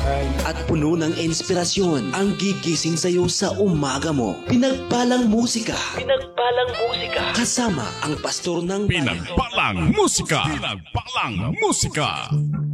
at puno ng inspirasyon ang gigising sa'yo sa umaga mo. Pinagpalang musika. Pinagpalang musika. Kasama ang pastor ng Pinagpalang musika. Pinagpalang musika.